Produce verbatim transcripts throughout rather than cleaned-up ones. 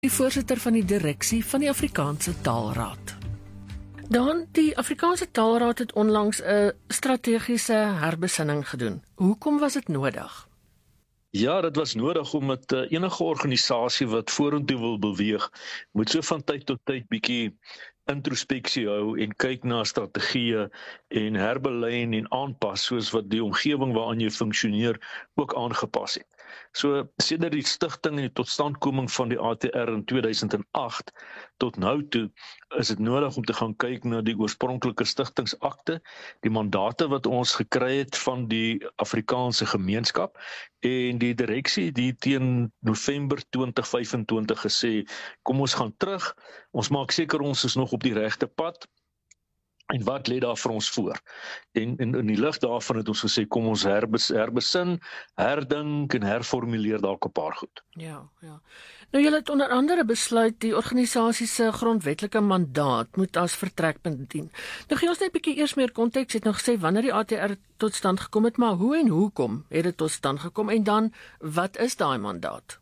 Die voorsitter van die direksie van die Afrikaanse Taalraad. Dan, die Afrikaanse Taalraad het onlangs 'n strategiese herbesinning gedoen. Hoekom was dit nodig? Ja, dit was nodig omdat uh, enige organisasie wat vorentoe wil beweeg, moet so van tyd tot tyd bietjie introspeksie hou en kyk na strategieë en herbelyn en aanpas soos wat die omgewing waaraan jy funksioneer ook aangepas het. So sedert die stigting en die totstandkoming van die A T R in twee duisend agt tot nou toe is dit nodig om te gaan kyk na die oorspronklike stigtingsakte, die mandate wat ons gekry het van die Afrikaanse gemeenskap en die direksie die teen November twintig vyf en twintig gesê, kom ons gaan terug, ons maak seker ons is nog op die regte pad. En wat lê daar vir ons voor? En, en in die lig daarvan het ons gesê, kom ons herbes, herbesin, herdink en herformuleer dalk 'n paar goed. Ja, ja. Nou julle het onder andere besluit die organisasie se grondwetlike mandaat moet as vertrekpunt dien. Nou gee ons net 'n bietjie eers meer konteks, het nog gesê wanneer die A T R tot stand gekom het, maar hoe en hoekom het dit tot stand gekom en dan wat is daai mandaat?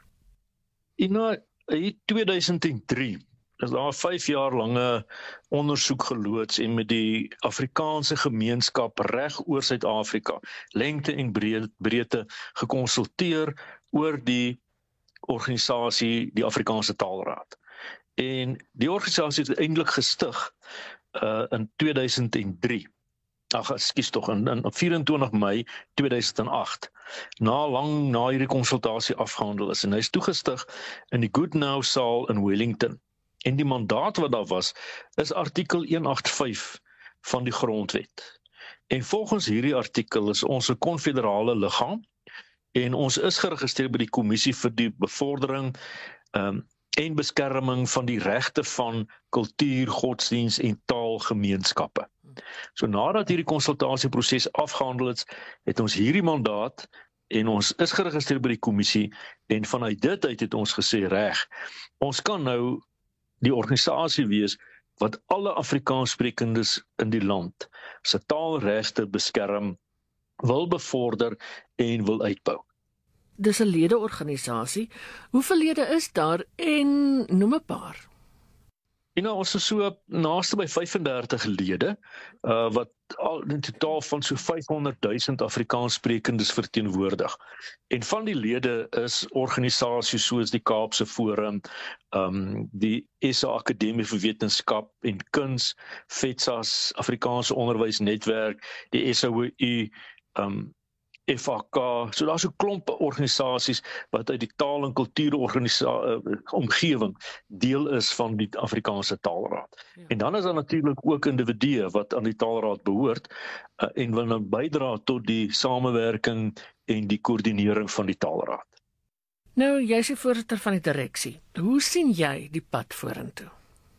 In twee duisend drie is daar 'n vyf jaar lange ondersoek geloods en met die Afrikaanse gemeenskap reg oor Suid-Afrika, lengte en breedte gekonsulteer oor die organisasie, die Afrikaanse Taalraad. En die organisasie is eintlik gestig uh, in twee duisend drie. Ag, ekskuus tog, in, in vyf-en-twintig Mei twee duisend agt, na lang na hierdie konsultasie afgehandel is, en hy is toegestig in die Goodnow saal in Wellington. En die mandaat wat daar was, is artikel honderd agt vyf van die grondwet. En volgens hierdie artikel is ons 'n konfederale liggaam, en ons is geregistreer by die kommissie vir die bevordering um, en beskerming van die regte van kultuur, godsdiens en taalgemeenskappe. So nadat hierdie konsultasieproses afgehandel is, het ons hierdie mandaat en ons is geregistreer by die kommissie en vanuit dit uit het ons gesê reg, ons kan nou die organisasie wees wat alle Afrikaanssprekendes in die land se taalregte beskerm, wil bevorder en wil uitbou. Dis 'n ledeorganisasie. Hoeveel lede is daar en noem 'n paar? En nou, ons is so naaste by vyf-en-dertig lede, uh, wat al in totaal van so vyfhonderd duisend Afrikaanssprekendes verteenwoordig. En van die lede is organisasies soos die Kaapse Forum, um, die S A Akademie vir Wetenskap en Kuns, FETSAS, Afrikaanse Onderwysnetwerk, die S A O U, um, F A K, so daar's 'n klomp organisasies wat uit die taal- en kultuuromgewing deel is van die Afrikaanse Taalraad. Ja. En dan is daar natuurlik ook individue wat aan die Taalraad behoort uh, en wil nou bydra tot die samewerking en die koördinering van die Taalraad. Nou, jy is die voorsitter van die direksie. Hoe sien jy die pad vorentoe?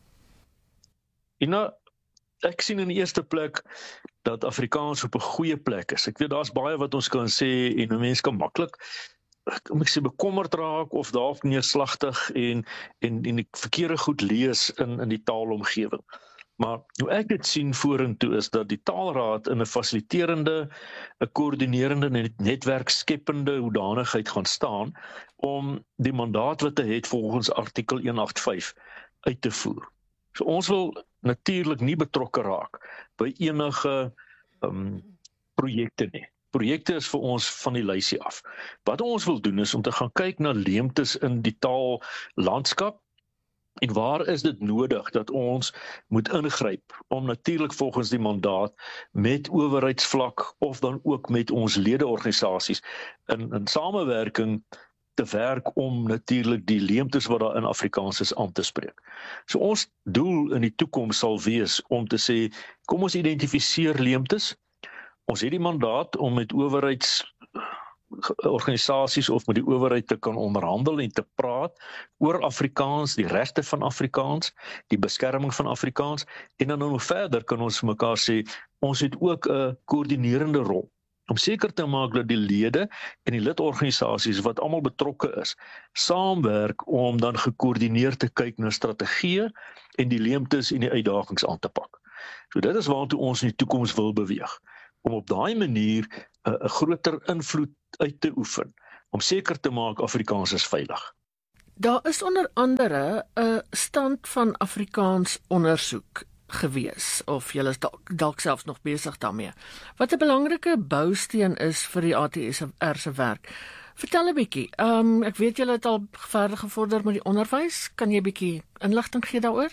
En nou, ek sien in die eerste plek dat Afrikaans op 'n goeie plek is. Ek weet daar's baie wat ons kan sê en 'n mens kan maklik kom ek sê bekommerd raak of dalk neerslagtig en en en die verkeerde goed lees in in die taalomgewing. Maar hoe ek dit sien vorentoe is dat die Taalraad in 'n fasiliterende, 'n koördinerende en netwerkskeppende hoedanigheid gaan staan om die mandaat wat hy het volgens artikel honderd agt vyf uit te voer. So ons wil natuurlik nie betrokke raak by enige um, projekte nie. Projekte is vir ons van die lysie af. Wat ons wil doen is om te gaan kyk na leemtes in die taallandskap en waar is dit nodig dat ons moet ingryp om natuurlik volgens die mandaat met owerheidsvlak of dan ook met ons ledeorganisasies in, in samewerking te werk om natuurlik die leemtes wat daar in Afrikaans is aan te spreek. So ons doel in die toekoms sal wees om te sê, kom ons identifiseer leemtes. Ons het die mandaat om met owerheidsorganisasies of met die owerheid te kan onderhandel en te praat oor Afrikaans, die regte van Afrikaans, die beskerming van Afrikaans, en dan nog verder kan ons mekaar sê, ons het ook 'n koördinerende rol om seker te maak dat die lede en die lidorganisasies wat almal betrokke is, saamwerk om dan gekoördineerd te kyk na strategieë en die leemtes en die uitdagings aan te pak. So dit is waartoe ons in die toekoms wil beweeg, om op daai manier 'n uh, groter invloed uit te oefen, om seker te maak Afrikaans is veilig. Daar is onder andere 'n stand van Afrikaans ondersoek gewees, of julle is dalk, dalk selfs nog besig daarmee, wat 'n belangrike bousteen is vir die A T S R se werk. Vertel 'n bietjie, um, ek weet julle het al verder gevorder met die onderwys, kan jy 'n bietjie inligting gee daaroor?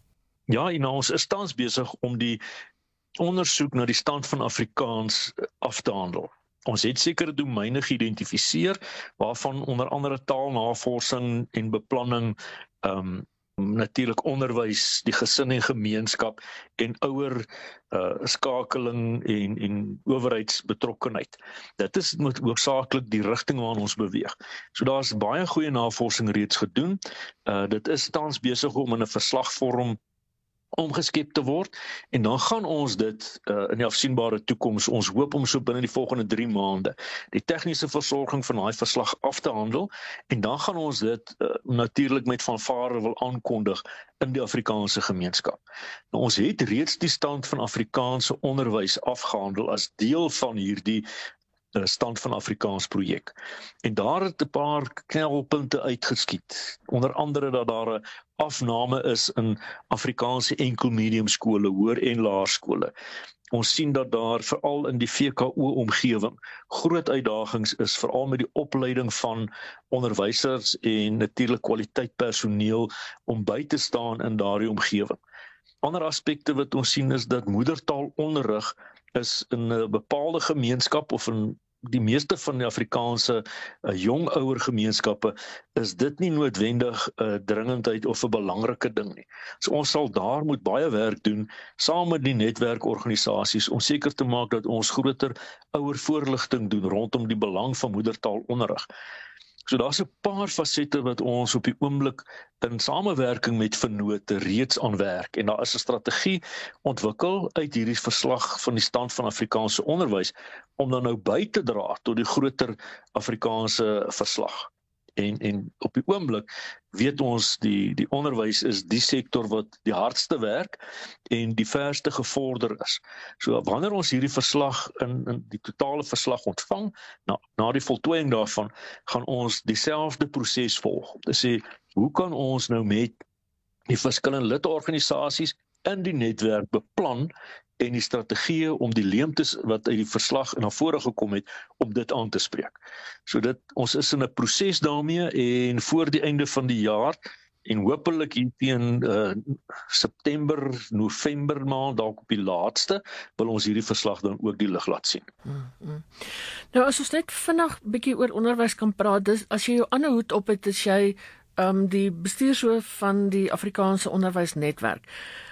Ja, en ons is tans besig om die ondersoek na die stand van Afrikaans af te handel. Ons het sekere domeine geïdentifiseer, waarvan onder andere taalnavorsing en beplanning, um, natuurlik onderwys, die gesin en gemeenskap en ouer uh, skakeling en, en owerheidsbetrokkenheid. Dit is moet hoofsaaklik die rigting waarin ons beweeg. So daar is baie goeie navorsing reeds gedoen. Uh, dit is tans besig om in 'n verslagvorm omgeskep te word, en dan gaan ons dit uh, in die afsienbare toekoms, ons hoop om so binne die volgende drie maande, die tegniese versorging van daai verslag af te handel, en dan gaan ons dit uh, natuurlik met fanfare wil aankondig in die Afrikaanse gemeenskap. Nou, ons het reeds die stand van Afrikaanse onderwys afgehandel as deel van hierdie stand van Afrikaans projek. En daar het 'n paar knelpunte uitgeskiet. Onder andere dat daar 'n afname is in Afrikaanse enkelmedium skole, hoër en laerskole. Ons sien dat daar veral in die V K O-omgewing groot uitdagings is, veral met die opleiding van onderwysers en natuurlik kwaliteit personeel om by te staan in daardie omgewing. Ander aspekte wat ons sien is dat moedertaalonderrig is in 'n bepaalde gemeenskap of in die meeste van die Afrikaanse uh, jong ouer gemeenskappe is dit nie noodwendig 'n uh, dringendheid of 'n belangrike ding nie. So ons sal daar moet baie werk doen saam met die netwerkorganisasies om seker te maak dat ons groter ouer voorligting doen rondom die belang van moedertaalonderrig. So daar's 'n paar fasette wat ons op die oomblik in samewerking met vennote reeds aan werk, en daar is 'n strategie ontwikkel uit hierdie verslag van die stand van Afrikaanse onderwys om dan nou by te dra tot die groter Afrikaanse verslag. En en op die oomblik weet ons die die onderwys is die sektor wat die hardste werk en die verste gevorder is. So wanneer ons hierdie verslag in in die totale verslag ontvang, na na die voltooiing daarvan gaan ons dieselfde proses volg. Om te sê, hoe kan ons nou met die verskillende lidorganisasies in die netwerk beplan en die strategieë om die leemtes wat uit die verslag na vore gekom het, om dit aan te spreek. So dit, ons is in 'n proses daarmee, en voor die einde van die jaar, en hopelik hier teen uh, September, November maand, dalk op die laatste, wil ons hierdie verslag dan ook die lig laat sien. Hmm, hmm. Nou as ons net vinnig bietjie oor onderwys kan praat, dis, as jy jou ander hoed op het, is jy um, die bestuurshoof van die Afrikaanse onderwysnetwerk.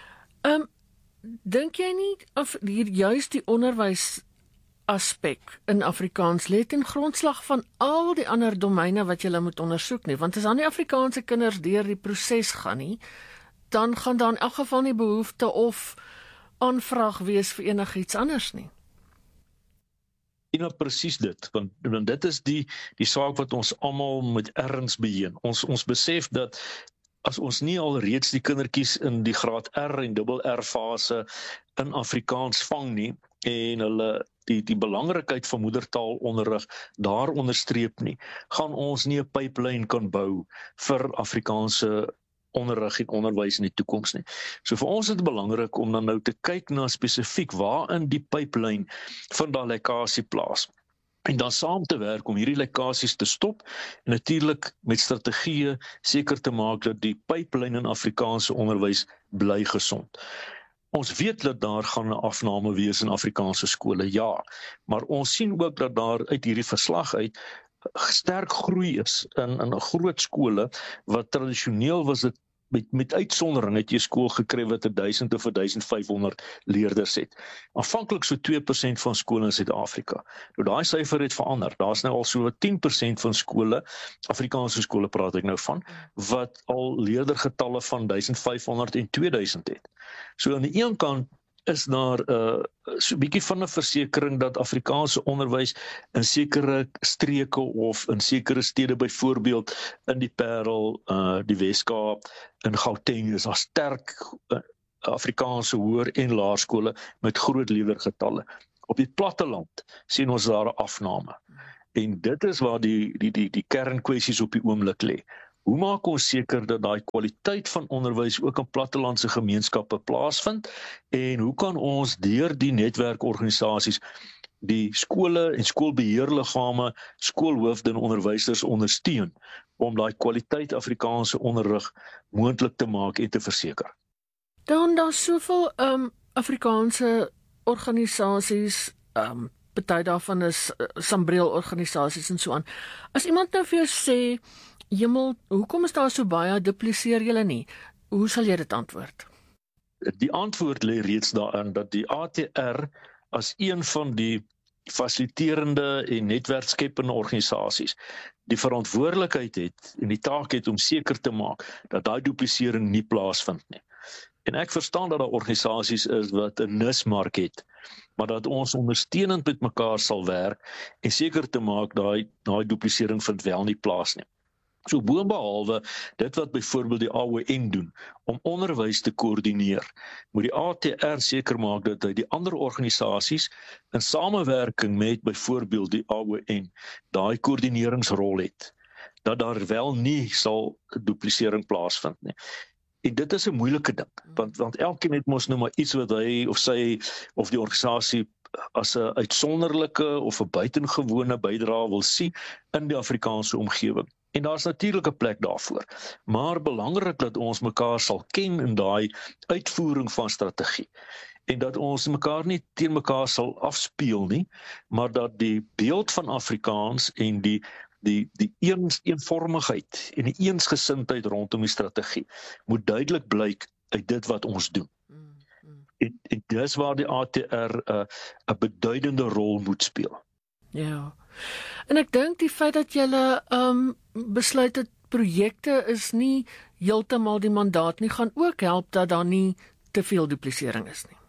Um, Dink jy nie of hier juist die onderwys aspek in Afrikaans lê ten grondslag van al die ander domeine wat jy moet ondersoek nie, want as dan die Afrikaanse kinders deur die proses gaan nie, dan gaan daar in elk geval nie behoefte of aanvraag wees vir enigiets anders nie. Ja, presies dit, want, want dit is die die saak wat ons almal met erns beheen. Ons ons besef dat as ons nie al reeds die kindertjies in die graad R en dubbel R fase in Afrikaans vang nie, en hulle die die belangrikheid van moedertaalonderrig daar onderstreep nie, gaan ons nie 'n pipeline kan bou vir Afrikaanse onderrig en onderwys in die toekoms nie. So vir ons is dit belangrik om dan nou te kyk na spesifiek waar in die pipeline vind daar lekkasie plaas. En dan saam te werk om hierdie lekkasies te stop, en natuurlik met strategieë seker te maak dat die pipeline in Afrikaanse onderwys bly gesond. Ons weet dat daar gaan 'n afname wees in Afrikaanse skole, ja, maar ons sien ook dat daar uit hierdie verslag uit sterk groei is in in groot skole wat tradisioneel was dit met met uitsondering het jy skool gekry wat duisend of duisend vyf honderd leerders het. Aanvanklik so twee persent van skole in Suid-Afrika. Nou daai syfer het verander. Daar's nou al so tien persent van skole, Afrikaanse skole praat ek nou van, wat al leerdergetalle van duisend vyf honderd en twee duisend het. So aan die een kant is daar 'n uh, so 'n bietjie van 'n versekering dat Afrikaanse onderwys in sekere streke of in sekere stede, byvoorbeeld in die Parel, uh, die Weskaap, in Gauteng, is daar sterk uh, Afrikaanse hoër en laerskole met groot leerdergetalle. Op die platteland sien ons daar 'n afname. En dit is waar die die die die kernkwessies op die oomblik lê. Hoe maak ons seker dat daai kwaliteit van onderwys ook in plattelandse gemeenskappe plaasvind en hoe kan ons deur die netwerkorganisasies die skole en skoolbeheerliggame, skoolhoofde en onderwysers ondersteun om daai kwaliteit Afrikaanse onderrig moontlik te maak en te verseker. Dan daar's soveel um, Afrikaanse organisasies, um, party daarvan is uh, Sambreel-organisasies en so aan. As iemand nou vir jou sê, Jemel, hoekom is daar so baie, dupliseer julle nie? Hoe sal jy dit antwoord? Die antwoord lê reeds daarin dat die A T R as een van die fasiliterende en netwerkskeppende organisasies die verantwoordelikheid het en die taak het om seker te maak dat daai duplisering nie plaasvind nie. En ek verstaan dat daar organisasies is wat 'n nismark het, maar dat ons ondersteunend met mekaar sal werk en seker te maak daai daai duplisering vind wel nie plaas nie. So boonbehalwe dit wat byvoorbeeld die A O N doen om onderwys te koördineer, moet die A T R seker maak dat hy die ander organisasies in samewerking met byvoorbeeld die A O N daai koördineringsrol het, dat daar wel nie sal duplisering plaasvind nie. En dit is 'n moeilike ding, want want elkeen het mos nou maar iets wat hy of sy of die organisasie as 'n uitsonderlike of 'n buitengewone bydrae wil sien in die Afrikaanse omgewing. En daar's natuurlik 'n plek daarvoor, maar belangrik dat ons mekaar sal ken in daai uitvoering van strategie en dat ons mekaar nie teen mekaar sal afspeel nie, maar dat die beeld van Afrikaans en die die die eens eenvormigheid en die eensgesindheid rondom die strategie moet duidelik blyk uit dit wat ons doen. Mm, mm. En, en dis waar die A T R 'n uh, 'n beduidende rol moet speel. Ja. En ek dink die feit dat julle um, besluit het projekte is nie heeltemal die mandaat nie, gaan ook help dat daar nie te veel duplisering is nie.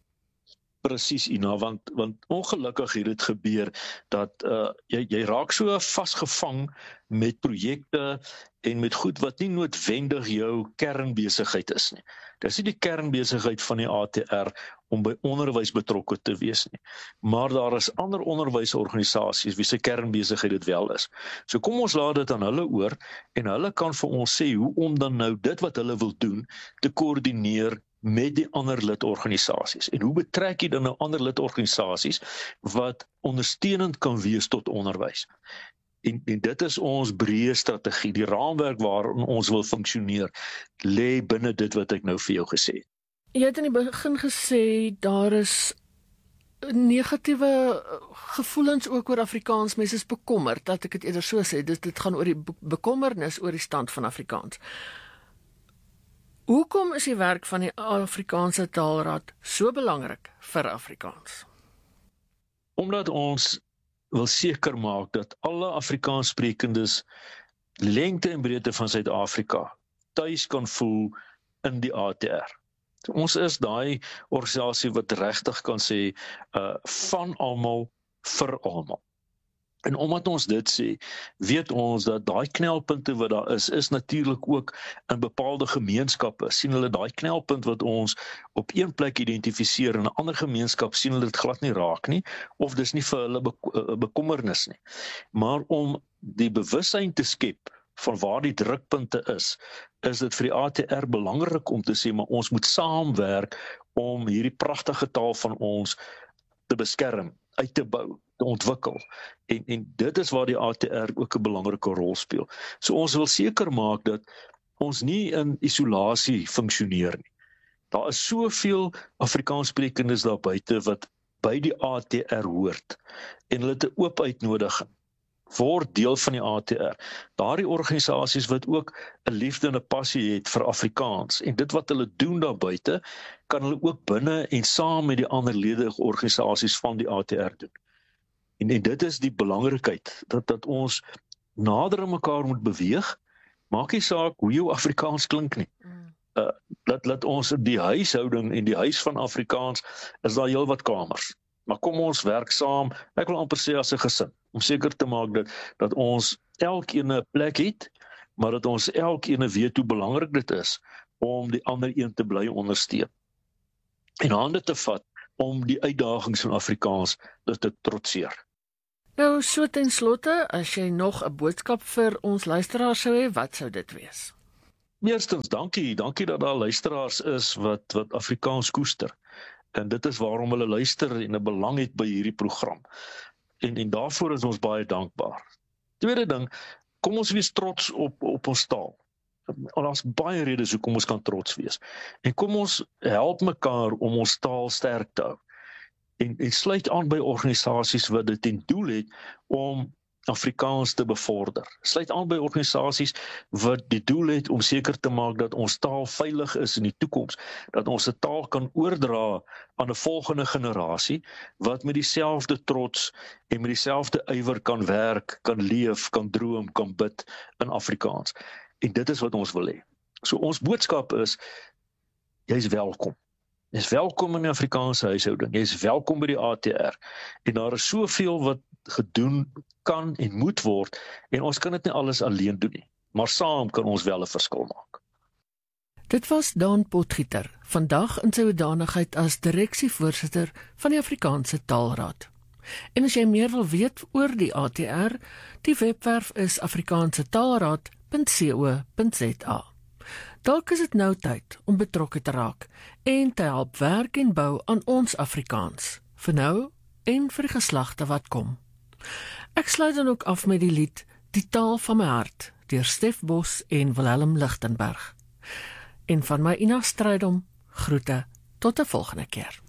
Presies, Ina, want want ongelukkig het dit gebeur dat uh, jy jy raak so vasgevang met projekte en met goed wat nie noodwendig jou kernbesigheid is nie. Dis nie die kernbesigheid van die A T R om by onderwys betrokke te wees nie. Maar daar is ander onderwysorganisasies wie se kernbesigheid dit wel is. So kom ons laat dit aan hulle oor en hulle kan vir ons sê hoe om dan nou dit wat hulle wil doen te koördineer met die ander lidorganisasies. En hoe betrek jy dan nou ander lidorganisasies wat ondersteunend kan wees tot onderwys? En, en dit is ons breë strategie, die raamwerk waarin ons wil funksioneer, lê binne dit wat ek nou vir jou gesê het. Jy het in die begin gesê daar is negatiewe gevoelens ook oor Afrikaans, mense is bekommerd, dat ek dit eerder so sê, dit, dit gaan oor die bekommernis oor die stand van Afrikaans. Hoekom is die werk van die Afrikaanse Taalraad so belangrik vir Afrikaans? Omdat ons wil seker maak dat alle Afrikaanssprekendes lengte en breedte van Suid-Afrika tuis kan voel in die A T R. Ons is daai organisasie wat regtig kan sê uh, van almal vir almal. En omdat ons dit sê, weet ons dat daai knelpunte wat daar is, is natuurlik ook in bepaalde gemeenskappe. Sien hulle daai knelpunt wat ons op een plek identifiseer, in 'n ander gemeenskap sien hulle dit glad nie raak nie, of dis nie vir hulle bekommernis nie. Maar om die bewussyn te skep van waar die drukpunte is, is dit vir die A T R belangrik om te sê, maar ons moet saamwerk om hierdie pragtige taal van ons te beskerm, uit te bou, te ontwikkel. En, en dit is waar die A T R ook 'n belangrike rol speel. So ons wil seker maak dat ons nie in isolasie funksioneer nie. Daar is soveel Afrikaanssprekendes daar buite wat by die A T R hoort en hulle het 'n oop uitnodiging. Word deel van die A T R. Daardie organisasies wat ook 'n liefde en 'n passie het vir Afrikaans en dit wat hulle doen daar buite, kan hulle ook binne en saam met die ander ledige organisasies van die A T R doen. En, en dit is die belangrikheid, dat, dat ons nader aan mekaar moet beweeg, maak nie saak hoe jou Afrikaans klink nie. Uh, dat, dat ons in die huishouding en die huis van Afrikaans, is daar heel wat kamers. Maar kom ons werk saam, ek wil amper sê as 'n gesin, om seker te maak dat, dat ons elkeen 'n plek het, maar dat ons elkeen weet hoe belangrik dit is, om die ander een te bly ondersteun. En hande te vat, om die uitdagings van Afrikaans te trotseer. Nou, so ten slotte, as jy nog 'n boodskap vir ons luisteraars sou hê, wat sou dit wees? Eerstens, dankie, dankie dat daar luisteraars is wat wat Afrikaans koester. En dit is waarom hulle luister en 'n belang het by hierdie program. En en daarvoor is ons baie dankbaar. Tweede ding, kom ons wees trots op op ons taal. Daar's baie redes hoekom ons kan trots wees. En kom ons help mekaar om ons taal sterk te hou. En, en sluit aan by organisasies wat dit ten doel het om Afrikaans te bevorder. Sluit aan by organisasies wat die doel het om seker te maak dat ons taal veilig is in die toekoms, dat ons se taal kan oordra aan 'n volgende generasie wat met dieselfde trots en met dieselfde ywer kan werk, kan leef, kan droom, kan bid in Afrikaans. En dit is wat ons wil hê. So ons boodskap is, jy's welkom. Jy's welkom in die Afrikaanse huishouding, jy's welkom by die A T R, en daar is soveel wat gedoen kan en moet word, en ons kan dit nie alles alleen doen nie, maar saam kan ons wel 'n verskil maak. Dit was Daan Potgieter, vandag in sy hoedanigheid as direksievoorsitter van die Afrikaanse Taalraad. En as jy meer wil weet oor die A T R, die webwerf is afrikaansetaalraad punt co punt za. Dalk is dit nou tyd om betrokke te raak en te help werk en bou aan ons Afrikaans, vir nou en vir die geslagte wat kom. Ek sluit dan ook af met die lied Die Taal van my Hart, deur Stef Bos en Wilhelm Lichtenberg. En van my Ina Strydom, groete tot 'n volgende keer.